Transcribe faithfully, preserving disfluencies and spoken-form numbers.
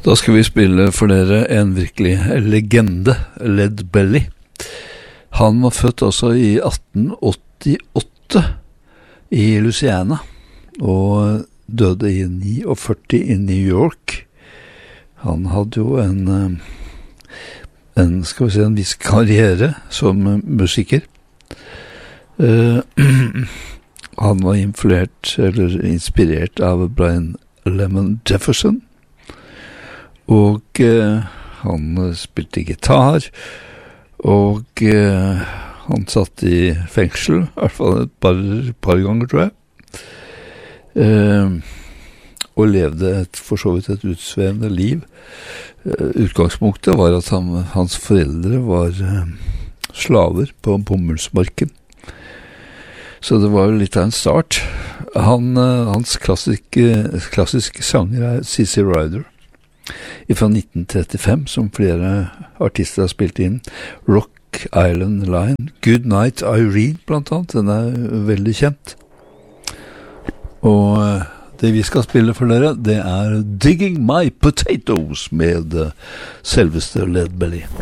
Da skal vi spille for dere en virkelig legende, Led Belly. Han var født altså i atten åttiåtte i Louisiana, og døde i førtini i New York. Han hadde jo en, en, skal vi si, en viss karriere som musiker. Uh, han var influert, eller inspirert av Brian Lemon Jefferson, og uh, han spilte gitar, og uh, han satt i fengsel, i hvert fall et par, par ganger, tror jeg. Uh, og levde et, for så vidt et utsvevende liv. Uh, utgangspunktet var at han, hans foreldre var uh, slaver på bomullsmarken. Så det var litt av en start. Han, uh, hans klassiske, klassiske sanger er Sissy Rider fra nitten trettifem, som flere artister har spilt inn. Rock Island Line, Good Night Irene blant annet, den er veldig kjent. Og uh, det vi skal spille for dere, det er Digging My Potatoes med uh, selveste Led Belly.